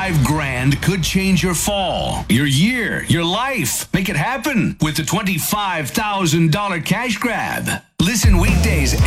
25 grand could change your fall, your year, your life. Make it happen with the $25,000 cash grab. Listen weekdays